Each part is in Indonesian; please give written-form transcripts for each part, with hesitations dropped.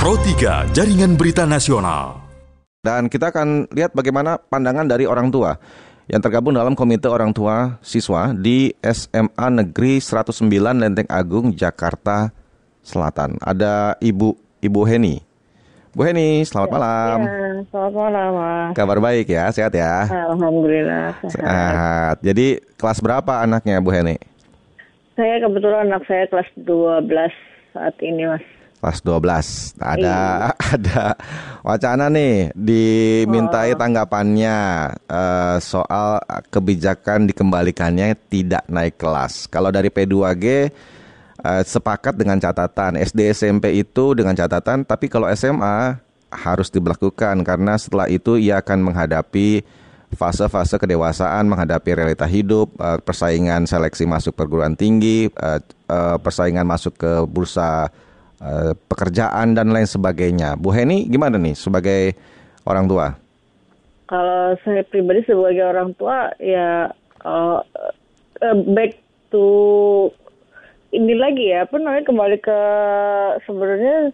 Pro 3 Jaringan Berita Nasional. Dan kita akan lihat bagaimana pandangan dari orang tua yang tergabung dalam Komite Orang Tua Siswa di SMA Negeri 109 Lenteng Agung, Jakarta Selatan. Ada Ibu Heni. Bu Heni, selamat malam. Ya, selamat malam, Mas. Kabar baik ya, sehat ya? Alhamdulillah, Sehat. Jadi kelas berapa anaknya Bu Heni? Saya kebetulan anak saya kelas 12 saat ini, Mas. Kelas 12. Ada wacana nih dimintai tanggapannya soal kebijakan dikembalikannya tidak naik kelas. Kalau dari P2G sepakat dengan catatan SD SMP itu dengan catatan, tapi kalau SMA harus diberlakukan karena setelah itu ia akan menghadapi fase-fase kedewasaan, menghadapi realita hidup, persaingan seleksi masuk perguruan tinggi, persaingan masuk ke bursa pekerjaan dan lain sebagainya. Bu Heni gimana nih sebagai orang tua? Kalau saya pribadi sebagai orang tua ya back to ini lagi ya, kembali ke sebenarnya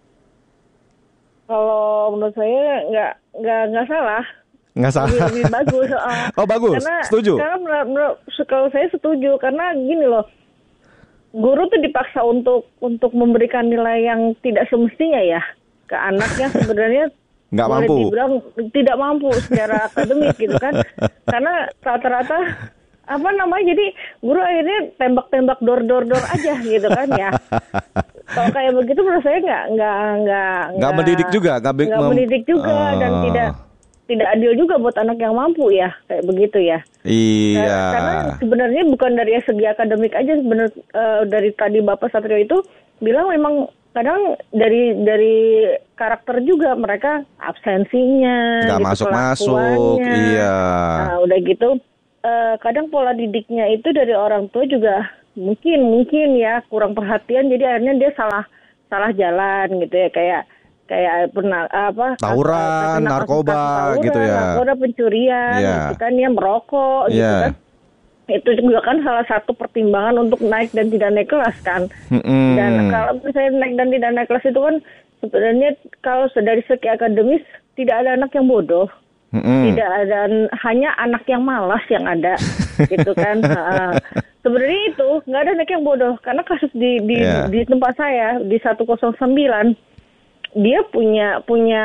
kalau menurut saya nggak salah. Nggak salah. Lebih bagus. Oh bagus, setuju. Karena kalau saya setuju karena gini loh, guru tuh dipaksa untuk memberikan nilai yang tidak semestinya ya ke anaknya sebenarnya. Nggak boleh mampu. dibilang tidak mampu secara akademik gitu kan, karena rata-rata jadi guru akhirnya tembak-tembak dor aja gitu kan ya. Kalau kayak begitu menurut saya nggak mendidik juga, mendidik juga dan tidak adil juga buat anak yang mampu ya kayak begitu ya. Iya. Karena sebenarnya bukan dari segi akademik aja, sebenarnya dari tadi Bapak Satrio itu bilang memang kadang dari karakter juga mereka absensinya, nggak gitu, masuk, iya. Nah, udah gitu. Kadang pola didiknya itu dari orang tua juga mungkin ya kurang perhatian, jadi akhirnya dia salah jalan gitu ya, kayak pernah tawuran, narkoba gitu ya, narkoba, pencurian gitu kan, ya merokok gitu kan. Itu juga kan salah satu pertimbangan untuk naik dan tidak naik kelas kan. Dan kalau misalnya naik dan tidak naik kelas itu kan sebenarnya kalau dari segi akademis tidak ada anak yang bodoh. Tidak ada, hanya anak yang malas yang ada gitu kan. Sebenarnya itu nggak ada anak yang bodoh, karena kasus di tempat saya di 109 dia punya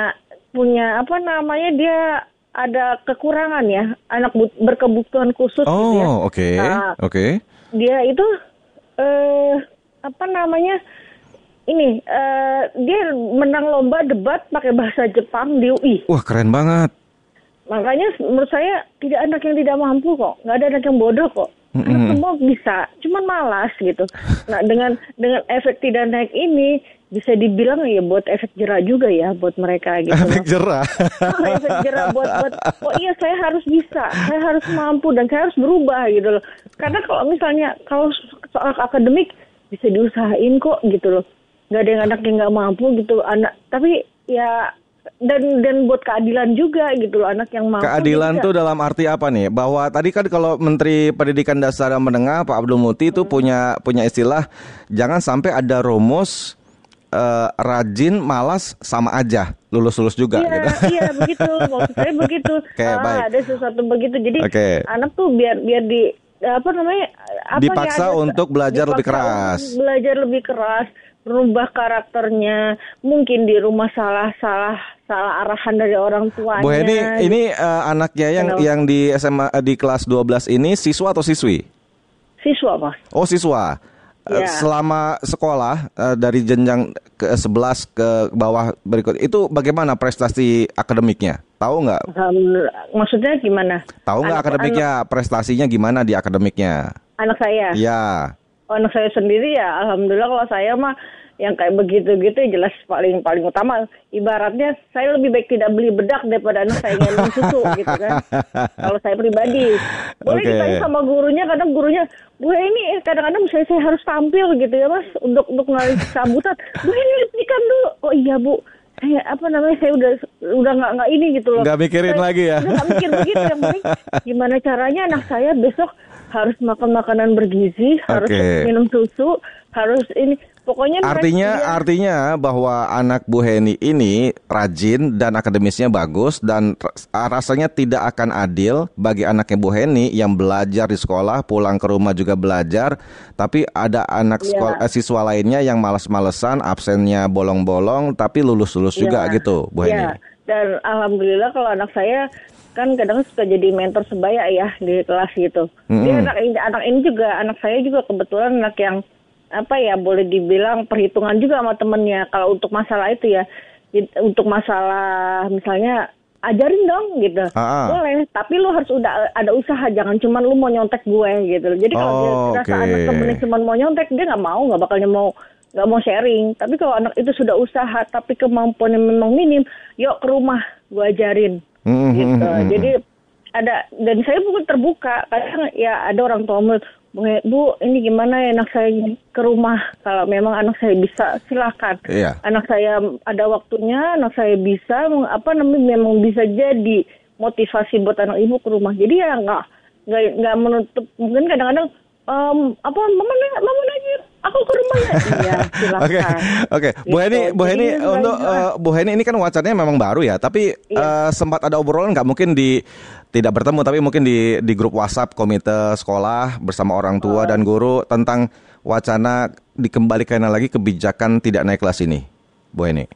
dia ada kekurangan ya, anak berkebutuhan khusus gitu ya. Oke. Dia itu dia menang lomba debat pakai bahasa Jepang di UI. Wah, keren banget. Makanya menurut saya tidak anak yang tidak mampu kok, nggak ada anak yang bodoh kok. Anak semua bisa, cuman malas gitu. Nah dengan efek tidak naik ini bisa dibilang ya buat efek jerah juga ya buat mereka gitu. Efek jerah. Efek jerah buat iya saya harus bisa, saya harus mampu dan saya harus berubah gitu loh. Karena kalau soal akademik bisa diusahain kok gitu loh. Nggak ada anak yang nggak mampu gitu tapi ya. Dan buat keadilan juga gitu loh, anak yang mampu. Keadilan tuh dalam arti apa nih? Bahwa tadi kan kalau Menteri Pendidikan Dasar dan Menengah Pak Abdul Muti itu punya istilah jangan sampai ada rumus rajin malas sama aja lulus juga gitu. Iya begitu, maksud saya begitu. Ada sesuatu begitu. Jadi anak tuh biar dipaksa untuk belajar lebih keras. Belajar lebih keras, merubah karakternya. Mungkin di rumah salah arahan dari orang tuanya. Bu Heni, ini anaknya yang di SMA di kelas 12 ini siswa atau siswi? Siswa, Mas. Oh, siswa. Ya. Selama sekolah dari jenjang ke 11 ke bawah berikut itu bagaimana prestasi akademiknya? Tahu nggak? Maksudnya gimana? Tahu nggak akademiknya, prestasinya gimana di akademiknya? Anak saya? Ya. Anak saya sendiri ya, alhamdulillah. Kalau saya mah yang kayak begitu-gitu jelas paling utama. Ibaratnya saya lebih baik tidak beli bedak daripada anak saya minum susu gitu kan. Kalau saya pribadi. Boleh ditanya sama gurunya, kadang gurunya, Bu ini kadang-kadang saya harus tampil gitu ya Mas untuk ngalih sambutan. Bu ini lipstikan dulu. Oh iya Bu. Saya saya udah nggak ini gitu loh. Nggak mikirin lagi ya. Nggak mikir begitu, yang penting gimana caranya anak saya besok harus makan makanan bergizi, harus minum susu, harus ini. Pokoknya artinya bahwa anak Bu Heni ini rajin dan akademisnya bagus dan rasanya tidak akan adil bagi anaknya Bu Heni yang belajar di sekolah, pulang ke rumah juga belajar, tapi ada anak siswa lainnya yang malas-malesan, absennya bolong-bolong tapi lulus-lulus juga gitu, Bu Heni. Dan alhamdulillah kalau anak saya kan kadang suka jadi mentor sebaya ya di kelas gitu. Dia anak saya juga kebetulan anak yang boleh dibilang perhitungan juga sama temennya. Kalau untuk masalah itu ya, untuk masalah misalnya ajarin dong gitu, boleh. Tapi lu harus udah ada usaha, jangan cuma lu mau nyontek gue gitu. Jadi kalau dia rasa anak temennya cuma mau nyontek, dia nggak bakal mau sharing. Tapi kalau anak itu sudah usaha, tapi kemampuannya memang minim, yuk ke rumah gue ajarin. Gitu. Jadi ada, dan saya pun terbuka. Kadang ya ada orang tua Bu, ini gimana ya anak saya ke rumah? Kalau memang anak saya bisa, silakan. Anak saya ada waktunya, anak saya bisa, memang bisa jadi motivasi buat anak ibu ke rumah. Jadi ya nggak menutup. Mungkin kadang-kadang mama nanya aku ke rumahnya. Iya, silakan. Oke. Bu Heni untuk Bu Heni ini kan wacananya memang baru ya, tapi sempat ada obrolan nggak mungkin tidak bertemu tapi mungkin di grup WhatsApp komite sekolah bersama orang tua dan guru tentang wacana dikembalikannya lagi kebijakan tidak naik kelas ini, Bu Heni?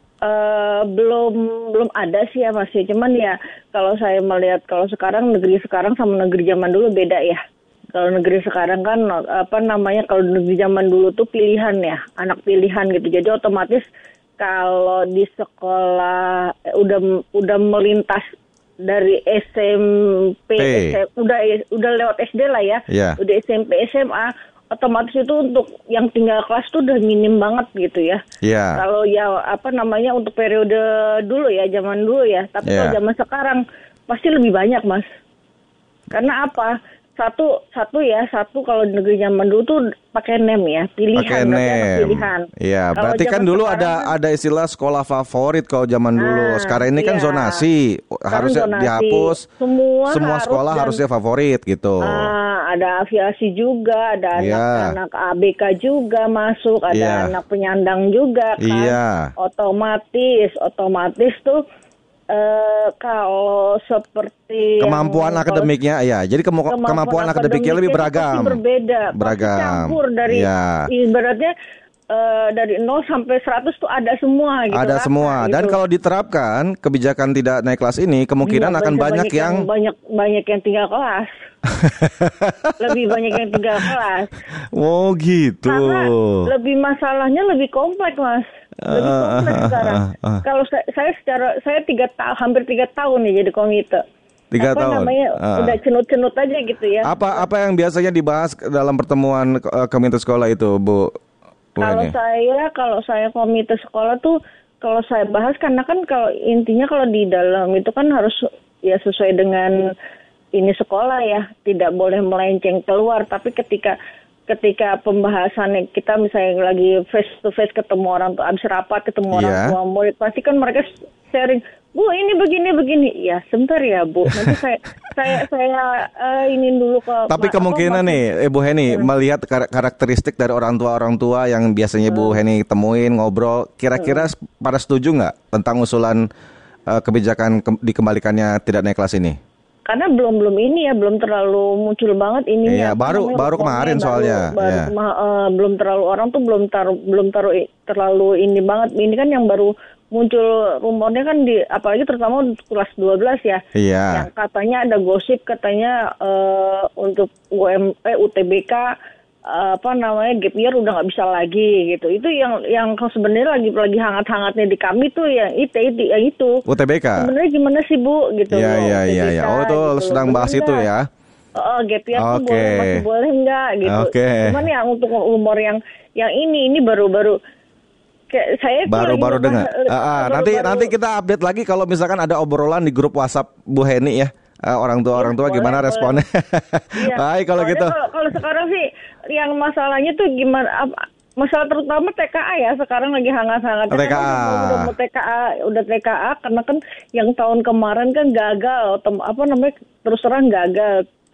Belum ada sih ya masih. Cuman ya kalau saya melihat kalau negeri sekarang sama negeri zaman dulu beda ya. Kalau negeri sekarang kan kalau negeri zaman dulu tuh pilihan ya, anak pilihan gitu. Jadi otomatis kalau di sekolah udah melintas dari SMP, udah lewat SD lah ya. Udah SMP, SMA, otomatis itu untuk yang tinggal kelas tuh udah minim banget gitu ya. Kalau ya untuk periode dulu ya, zaman dulu ya. Tapi kalau zaman sekarang pasti lebih banyak, Mas. Karena apa? Satu kalau di negeri zaman dulu tuh pakai NEM ya, pilihan. Iya, berarti kan dulu ada istilah sekolah favorit kalau zaman dulu. Sekarang ini kan zonasi, harusnya dihapus. Semua sekolah harusnya favorit gitu. Ada aviasi juga, ada anak ABK juga masuk, ada anak penyandang juga kan. Otomatis tuh kalau seperti kemampuan akademiknya jadi kemampuan akademiknya lebih beragam. Pasti campur dari ibaratnya dari 0 sampai 100 tuh ada semua gitu. Ada semua. Dan kalau diterapkan kebijakan tidak naik kelas ini kemungkinan akan banyak yang tinggal kelas. Lebih banyak yang tinggal kelas. Oh gitu. Karena masalahnya lebih kompleks, Mas. Lebih kompleks sekarang. Kalau saya hampir 3 tahun nih jadi komite. 3 tahun. Udah cenut-cenut aja gitu ya. Apa yang biasanya dibahas dalam pertemuan komite sekolah itu, Bu? Kalau saya komite sekolah tuh kalau saya bahas karena kan kalau intinya kalau di dalam itu kan harus ya sesuai dengan ini sekolah ya, tidak boleh melenceng keluar. Tapi ketika pembahasannya kita misalnya lagi face to face ketemu orang tua, abis rapat ketemu orang tua murid, pasti kan mereka sharing, Bu ini begini. Ya sebentar ya Bu, nanti saya ini dulu ke. Tapi kemungkinan nih Bu Heni melihat karakteristik dari orang tua yang biasanya Bu Heni temuin ngobrol, kira-kira pada setuju nggak tentang usulan kebijakan dikembalikannya tidak naik kelas ini? Karena belum terlalu muncul banget ini. Iya, baru kemarin soalnya. Belum terlalu orang tuh belum terlalu ini banget. Ini kan yang baru muncul rumornya kan apalagi terutama kelas 12 ya. Iya. Yang katanya ada gosip katanya untuk UTBK gap year udah nggak bisa lagi gitu. Itu yang sebenarnya lagi hangat-hangatnya di kami tuh yang itu. UTBK. Sebenarnya gimana sih Bu gitu. Iya. Oh itu gitu. sedang bahas itu ya. Gap year tuh masih boleh nggak gitu. Cuman ya untuk umur yang ini baru saya baru dengar. Nanti kita update lagi kalau misalkan ada obrolan di grup WhatsApp Bu Heni ya. Orang tua gimana responnya? Baik kalau gitu. Kalau sekarang sih yang masalahnya tuh gimana? Masalah terutama TKA ya sekarang lagi hangat-hangat. TKA. Udah TKA karena kan yang tahun kemarin kan gagal terus terang gagal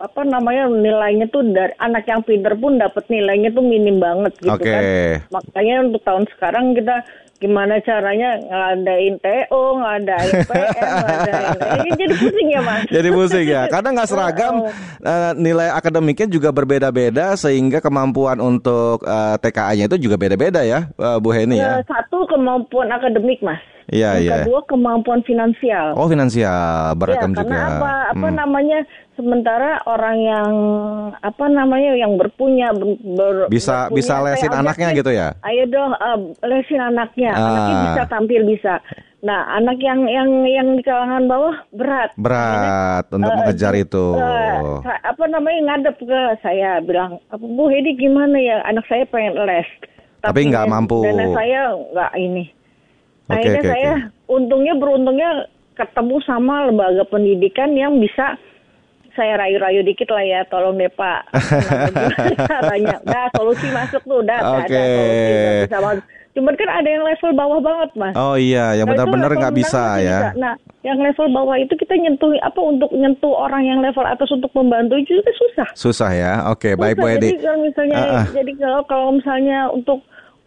nilainya tuh dari anak yang pinter pun dapat nilainya tuh minim banget gitu kan. Makanya untuk tahun sekarang kita gimana caranya ngadain TO, ngadain PM, jadi pusing ya Mas. Jadi pusing ya, karena nggak seragam, nilai akademiknya juga berbeda-beda sehingga kemampuan untuk TKA-nya itu juga beda-beda ya, Bu Heni ya. Satu kemampuan akademik Mas. Iya, yang kedua kemampuan finansial. Oh finansial, beragam ya, juga. Karena sementara orang yang yang berpunya bisa lesin anaknya gitu ya. Ayo dong lesin anaknya bisa tampil bisa. Nah anak yang di kalangan bawah berat untuk mengejar itu. Ngadep ke saya bilang, Bu Hedi gimana ya, anak saya pengen les tapi nggak mampu. Dana saya nggak ini. Akhirnya saya beruntungnya ketemu sama lembaga pendidikan yang bisa saya rayu-rayu dikit lah ya, tolong deh Pak. Caranya, solusi masuk tuh, ada solusi bisa masuk. Cuman kan ada yang level bawah banget Mas. Oh iya, yang benar-benar nggak bisa ya. Nah, yang level bawah itu kita untuk nyentuh orang yang level atas untuk membantu itu susah. Susah ya, oke baik Bu Hedi. Jadi kalau misalnya, kalau misalnya untuk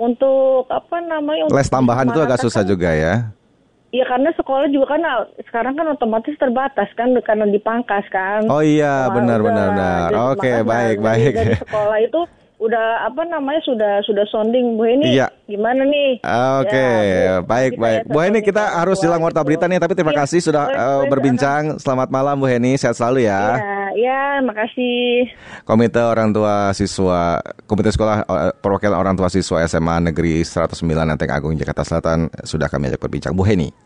les tambahan itu agak susah juga ya. Iya karena sekolah juga kan sekarang kan otomatis terbatas kan karena dipangkas kan. Oh iya benar. Oke baik. Dari sekolah itu udah sudah sounding Bu Heni. Iya. Gimana nih? Oke baik. Bu Heni kita harus silang warta berita nih, tapi terima kasih sudah berbincang. Selamat malam Bu Heni, sehat selalu ya. Ya, makasih. Komite Sekolah Perwakilan Orang Tua Siswa SMA Negeri 109 Lenteng Agung Jakarta Selatan sudah kami ajak berbincang. Bu Heni.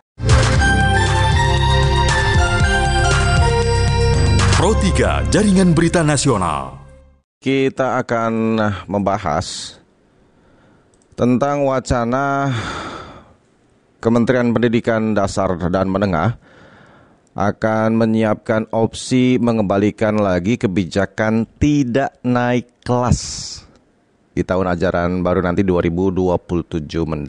Pro 3 Jaringan Berita Nasional. Kita akan membahas tentang wacana Kementerian Pendidikan Dasar dan Menengah akan menyiapkan opsi mengembalikan lagi kebijakan tidak naik kelas di tahun ajaran baru nanti 2027 mendatang.